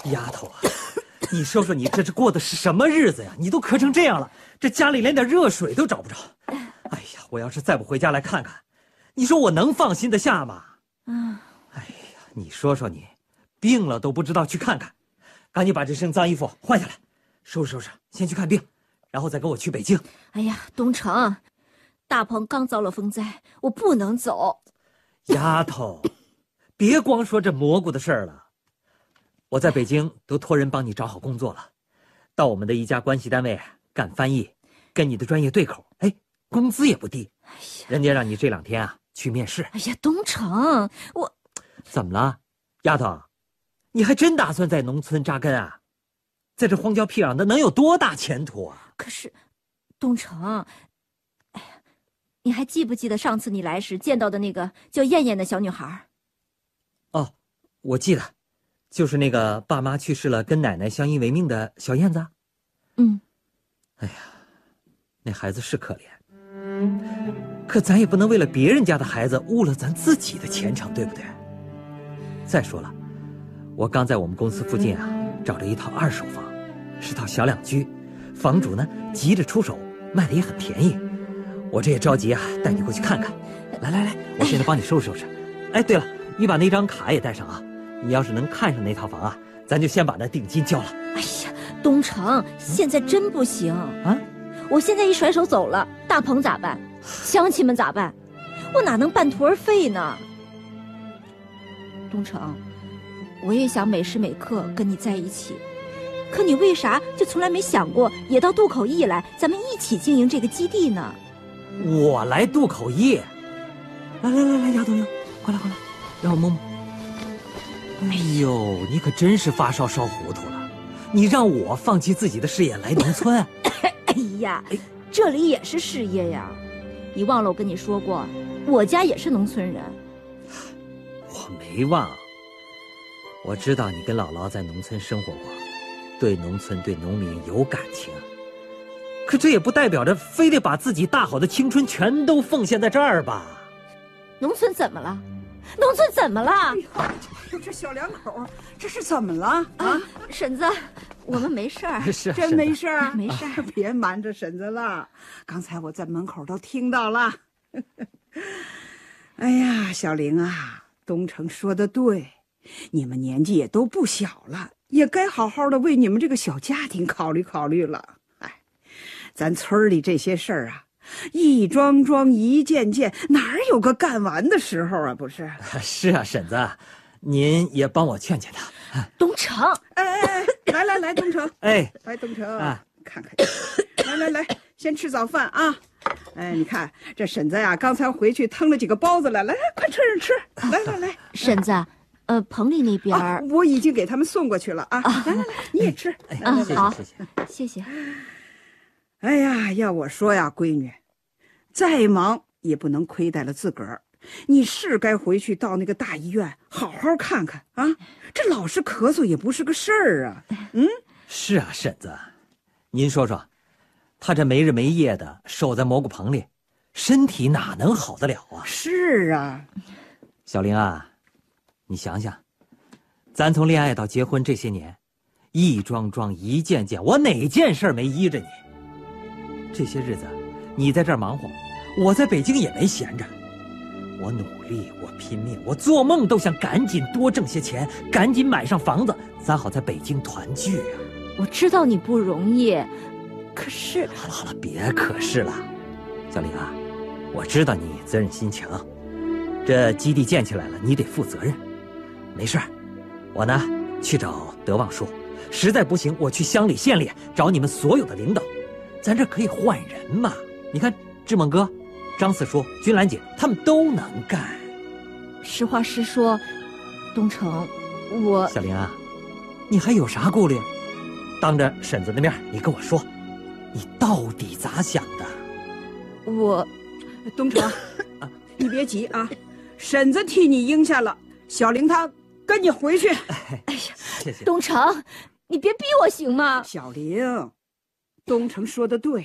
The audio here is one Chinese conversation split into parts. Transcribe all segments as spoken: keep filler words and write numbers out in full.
丫头啊，你说说你这是过的是什么日子呀？你都咳成这样了，这家里连点热水都找不着。哎呀，我要是再不回家来看看，你说我能放心得下吗？ 嗯， 哎呀，你说说你，病了都不知道去看看，赶紧把这身脏衣服换下来，收拾收拾，先去看病，然后再跟我去北京。 哎呀，东城，大鹏刚遭了风灾，我不能走。 丫头，别光说这蘑菇的事儿了，我在北京都托人帮你找好工作了，到我们的一家关系单位干翻译，跟你的专业对口，哎，工资也不低。 哎呀， 人家让你这两天啊去面试。 哎呀，东城，我怎么了，丫头？你还真打算在农村扎根啊？在这荒郊僻壤的能有多大前途啊？ 可是，东城，哎呀，你还记不记得上次你来时见到的那个叫燕燕的小女孩？ 哦，我记得，就是那个爸妈去世了，跟奶奶相依为命的小燕子。 嗯。 哎呀，那孩子是可怜，可咱也不能为了别人家的孩子误了咱自己的前程，对不对？再说了，我刚在我们公司附近啊找了一套二手房，是套小两居，房主呢急着出手，卖的也很便宜。我这也着急啊，带你过去看看。来来来，我现在帮你收拾收拾。哎，对了，你把那张卡也带上啊。你要是能看上那套房啊，咱就先把那定金交了。 哎呀，东城，现在真不行啊！ 我现在一甩手走了，大鹏咋办？乡亲们咋办？我哪能半途而废呢？东城，我也想每时每刻跟你在一起，可你为啥就从来没想过也到渡口驿来，咱们一起经营这个基地呢？ 我来渡口驿。来来来来，丫头哟，快来快来，让我摸摸。哎呦，你可真是发烧烧糊涂了！你让我放弃自己的事业来农村？ 哎呀，这里也是事业呀！你忘了我跟你说过，我家也是农村人。 我没忘，我知道你跟姥姥在农村生活过，对农村对农民有感情。可这也不代表着非得把自己大好的青春全都奉献在这儿吧？ 农村怎么了？农村怎么了？哎呦，这小两口这是怎么了啊？ 婶子，我们没事儿， 是真没事儿， 没事儿。 别瞒着婶子了，刚才我在门口都听到了。哎呀，小玲啊，东城说的对，你们年纪也都不小了，也该好好的为你们这个小家庭考虑考虑了。哎，咱村里这些事儿啊，一桩桩一件件，哪儿有个干完的时候啊？不是？ 是啊，婶子，您也帮我劝劝他。 东城， 哎哎哎，来来来，东城， 哎， 来东城， 啊， 看看，来来来，先吃早饭啊。哎，你看这婶子呀，刚才回去腾了几个包子来，来来，快吃着吃，来来来， 婶子，呃，棚里那边、 啊、我已经给他们送过去了啊。啊来来来，你也吃。 哎， 啊，好， 谢谢谢谢。 哎呀，要我说呀，闺女，再忙也不能亏待了自个儿。你是该回去到那个大医院好好看看啊！这老是咳嗽也不是个事儿啊。嗯， 是啊，婶子，您说说，他这没日没夜的守在蘑菇棚里，身体哪能好得了啊？ 是啊， 小玲啊，你想想，咱从恋爱到结婚这些年，一桩桩一件件，我哪件事没依着你？这些日子，你在这儿忙活，我在北京也没闲着。我努力，我拼命，我做梦都想赶紧多挣些钱，赶紧买上房子，咱好在北京团聚啊！ 我知道你不容易，可是…… 好了好了，别可是了，小玲啊，我知道你责任心强，这基地建起来了，你得负责任。没事，我呢去找德旺叔，实在不行，我去乡里县里找你们所有的领导，咱这可以换人嘛。你看志猛哥、张四叔、君兰姐，他们都能干。 实话实说，东城，我小玲啊，你还有啥顾虑？当着婶子的面，你跟我说，你到底咋想的？ 我， 东城，你别急啊，婶子替你应下了，小玲她跟你回去。 哎呀， 谢谢东城，你别逼我行吗？ 小玲，东城说的对。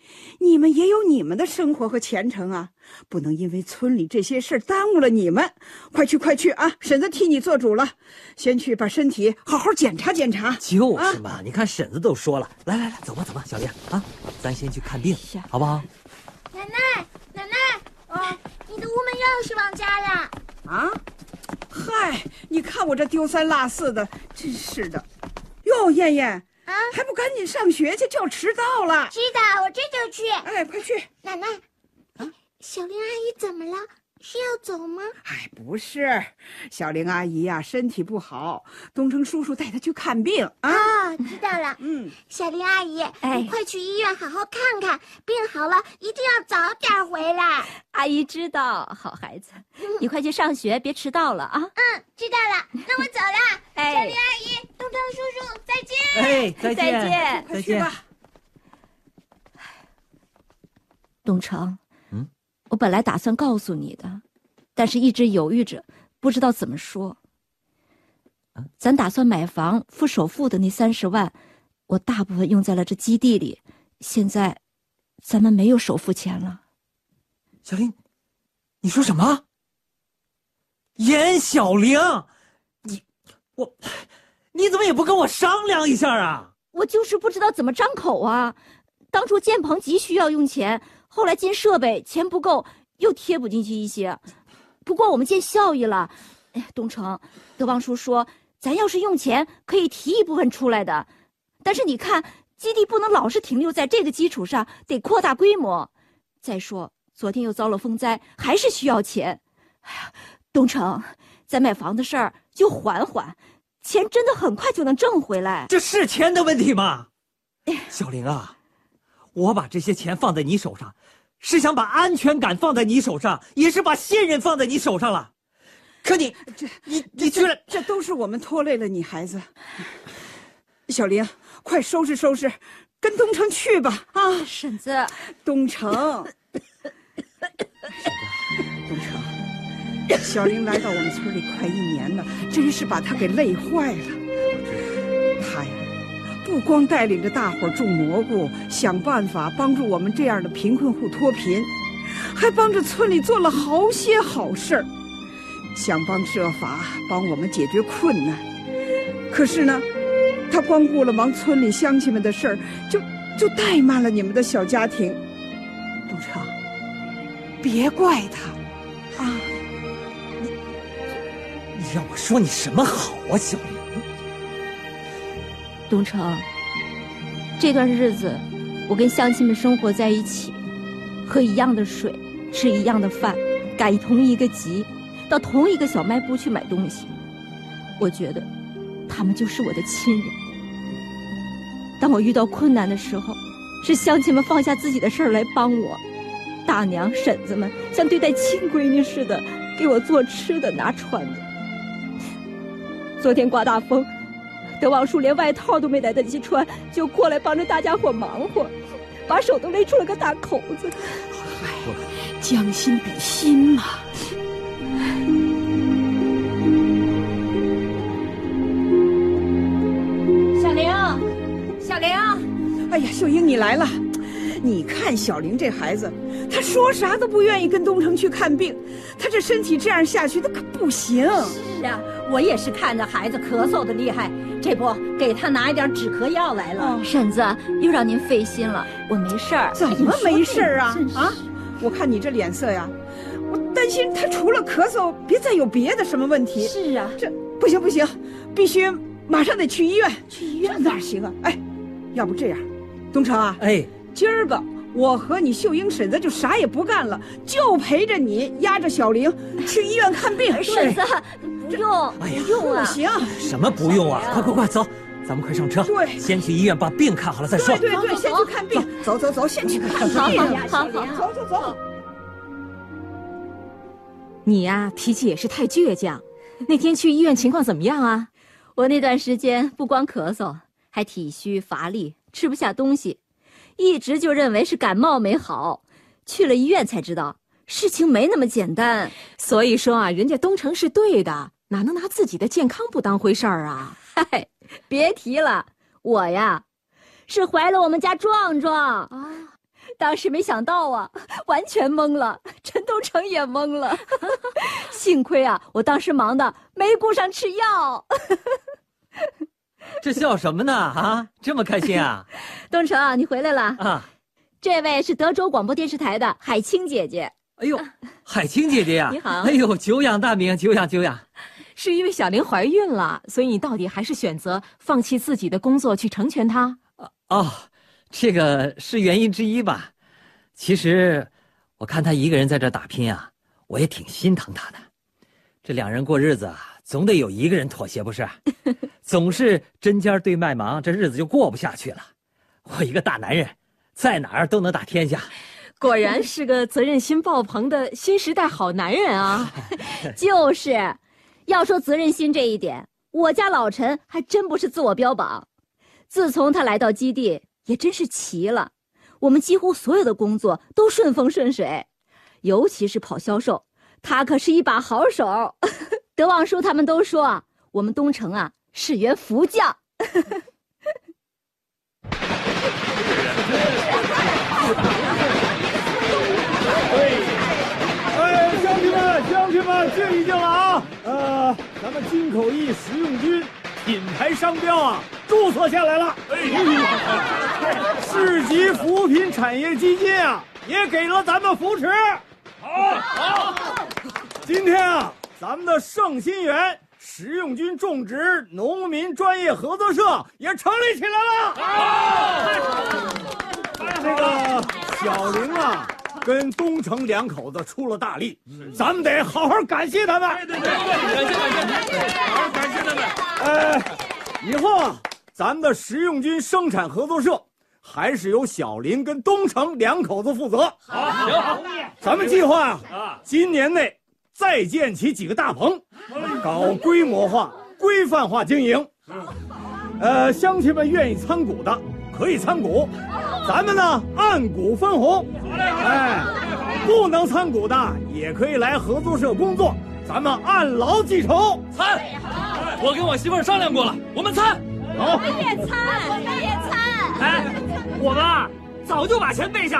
你们也有你们的生活和前程啊，不能因为村里这些事耽误了你们。快去快去啊，婶子替你做主了，先去把身体好好检查检查。 就是嘛，啊、你看婶子都说了，来来来，走吧走吧，小莲啊，咱先去看病，好不好？ 奶奶奶奶，哦，你的屋门钥匙忘家了。 啊？嗨，你看我这丢三落四的，真是的。哟，燕燕啊，还不赶紧上学去，就要迟到了。 知道，我这就去。 哎，快去！ 奶奶，啊，小玲阿姨怎么了？是要走吗？ 哎，不是，小玲阿姨呀、啊，身体不好，东城叔叔带她去看病啊。 哦，知道了。 嗯， 小玲阿姨， 哎， 你快去医院好好看看，病好了一定要早点回来。 阿姨知道，好孩子，嗯、你快去上学，别迟到了啊。 嗯，知道了，那我走了。 哎， 小玲阿姨，东城叔叔，再见。 哎，再见， 再见， 快去吧。 东城。 嗯， 我本来打算告诉你的，但是一直犹豫着，不知道怎么说。啊、咱打算买房付首付的那三十万，我大部分用在了这基地里，现在咱们没有首付钱了。 小玲，你说什么？严小玲，你我，你怎么也不跟我商量一下啊？ 我就是不知道怎么张口啊。当初建棚急需要用钱，后来进设备钱不够，又贴补进去一些。不过我们见效益了。哎，东城，德旺叔说，咱要是用钱可以提一部分出来的，但是你看，基地不能老是停留在这个基础上，得扩大规模。再说，昨天又遭了风灾，还是需要钱。哎呀，东城，咱买房的事儿就缓缓，钱真的很快就能挣回来。 这是钱的问题吗？小玲啊，我把这些钱放在你手上，是想把安全感放在你手上，也是把信任放在你手上了。可你， 这你你居然， 这都是我们拖累了你，孩子。小玲，快收拾收拾，跟东城去吧。啊， 婶子， 东城，东城，小玲来到我们村里快一年了，真是把她给累坏了。她呀，不光带领着大伙种蘑菇，想办法帮助我们这样的贫困户脱贫，还帮着村里做了好些好事儿，想方设法帮我们解决困难。可是呢，他光顾了忙村里乡亲们的事儿，就就怠慢了你们的小家庭。东城，别怪他啊！ 你你让我说你什么好啊，小玲？ 东城，这段日子我跟乡亲们生活在一起，喝一样的水，吃一样的饭，赶同一个集，到同一个小卖部去买东西。我觉得他们就是我的亲人。当我遇到困难的时候，是乡亲们放下自己的事儿来帮我，大娘婶子们像对待亲闺女似的，给我做吃的拿穿的。昨天刮大风，德旺叔连外套都没来得及穿，就过来帮着大家伙忙活，把手都勒出了个大口子。 哎，将心比心嘛。 小玲，小玲， 哎呀，秀英你来了。你看小玲这孩子，她说啥都不愿意跟东城去看病，她这身体这样下去，她可不行。 是啊，我也是看着孩子咳嗽的厉害，这不给他拿一点止咳药来了。 哦、婶子，又让您费心了，我没事儿。 怎么没事儿啊？啊，我看你这脸色呀，我担心他除了咳嗽，别再有别的什么问题。 是啊， 这不行不行，必须马上得去医院。 去医院哪行啊？哎，要不这样，东城啊， 哎， 今儿个我和你秀英婶子就啥也不干了，就陪着你压着小玲去医院看病。 婶子，不用， 哎呀， 不用啊！ 不行， 什么不用啊？快快快走，咱们快上车。 对， 先去医院把病看好了再说。 对对对，先去看病。走走走，先去看病。 好好好， 走走走。 你呀，脾气也是太倔强。那天去医院情况怎么样啊？ 我那段时间不光咳嗽，还体虚乏力，吃不下东西，一直就认为是感冒没好，去了医院才知道事情没那么简单。 所以说啊，人家东城是对的，哪能拿自己的健康不当回事儿啊？ 嗨，别提了，我呀是怀了我们家壮壮啊， 当时没想到啊，完全懵了，陈东成也懵了。幸亏啊，我当时忙的没顾上吃药。 这笑什么呢？啊，这么开心啊！ 东成，你回来了啊！ 这位是德州广播电视台的海清姐姐。 哎呦，海清姐姐呀！ 你好。 哎呦，久仰大名，久仰久仰。 是因为小玲怀孕了，所以你到底还是选择放弃自己的工作去成全她？ 哦，这个是原因之一吧。其实，我看她一个人在这打拼啊，我也挺心疼她的。这两人过日子啊，总得有一个人妥协，不是？总是针尖对麦芒，这日子就过不下去了。我一个大男人，在哪儿都能打天下。 果然是个责任心爆棚的新时代好男人啊！ 就是，要说责任心这一点，我家老陈还真不是自我标榜。自从他来到基地，也真是奇了。我们几乎所有的工作都顺风顺水，尤其是跑销售，他可是一把好手。德望叔他们都说，我们东城啊是员福将。 哎，乡亲们，乡亲们，静一静了啊！呃，咱们金口一食用菌品牌商标啊，注册下来了。哎，市级扶贫产业基金啊，也给了咱们扶持。好，好。今天啊，咱们的盛心园食用菌种植农民专业合作社也成立起来了。好。这个小玲啊，跟东城两口子出了大力，咱们得好好感谢他们。对对对，感谢感谢，好好感谢他们。呃，以后啊，咱们的食用菌生产合作社还是由小林跟东城两口子负责。好，行，咱们计划啊，今年内再建起几个大棚，搞规模化、规范化经营。呃，乡亲们愿意参股的可以参股。咱们呢按股分红，哎，不能参股的也可以来合作社工作，咱们按劳计酬。 参，我跟我媳妇儿商量过了，我们参。 好， 我们也参，我们也参。 哎，我们啊早就把钱备下。